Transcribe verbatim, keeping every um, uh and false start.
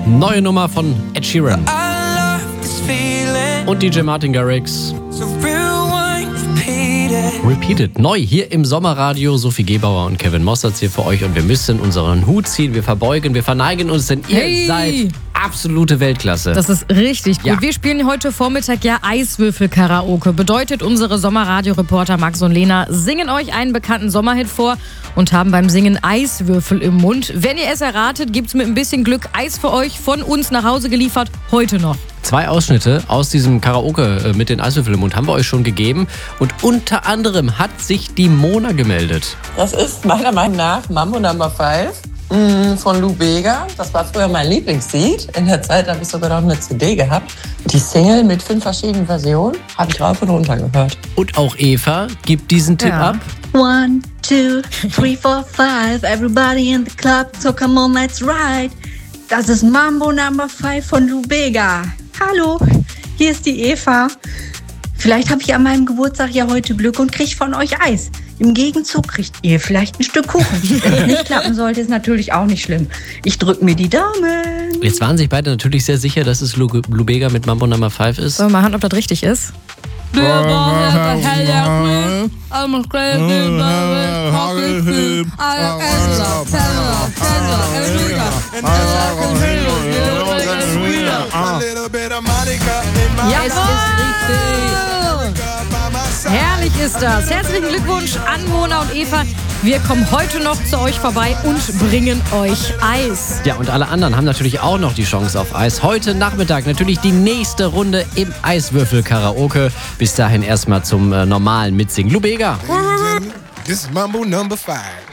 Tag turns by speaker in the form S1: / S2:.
S1: Neue Nummer von Ed Sheeran und D J Martin Garrix. Repeated. Neu hier im Sommerradio. Sophie Gebauer und Kevin Mossertz hier für euch. Und wir müssen unseren Hut ziehen. Wir verbeugen, wir verneigen uns, denn ihr
S2: Hey.
S1: seid absolute Weltklasse.
S2: Das ist richtig gut.
S1: Ja.
S2: Wir spielen heute Vormittag ja Eiswürfel-Karaoke. Bedeutet, unsere Sommerradio-Reporter Max und Lena singen euch einen bekannten Sommerhit vor und haben beim Singen Eiswürfel im Mund. Wenn ihr es erratet, gibt's mit ein bisschen Glück Eis für euch von uns nach Hause geliefert. Heute noch.
S1: Zwei Ausschnitte aus diesem Karaoke mit den Eiswürfeln im Mund haben wir euch schon gegeben. Und unter anderem hat sich die Mona gemeldet.
S3: Das ist meiner Meinung nach Mambo Number five von Lou Bega. Das war früher mein Lieblingslied. In der Zeit habe ich sogar noch eine C D gehabt. Die Single mit fünf verschiedenen Versionen habe ich rauf und runter gehört.
S1: Und auch Eva gibt diesen Tipp
S2: Ja.
S1: ab.
S4: One, two, three, four, five. Everybody in the club, so come on, let's ride. Das ist Mambo Number five von Lou Bega. Hallo, hier ist die Eva. Vielleicht habe ich an meinem Geburtstag ja heute Glück und kriege von euch Eis. Im Gegenzug kriegt ihr vielleicht ein Stück Kuchen. Wenn es nicht klappen sollte, ist natürlich auch nicht schlimm. Ich drücke mir die Daumen.
S1: Jetzt waren sich beide natürlich sehr sicher, dass es Lou, Lou Bega mit Mambo Number five ist.
S2: Sollen wir mal hören, ob das richtig ist? Ja, es ist richtig. Herrlich ist das. Herzlichen Glückwunsch an Mona und Eva. Wir kommen heute noch zu euch vorbei und bringen euch Eis.
S1: Ja, und alle anderen haben natürlich auch noch die Chance auf Eis. Heute Nachmittag natürlich die nächste Runde im Eiswürfel-Karaoke. Bis dahin erstmal zum äh, normalen Mitsingen. Lou Bega.
S5: This is Mambo Number five.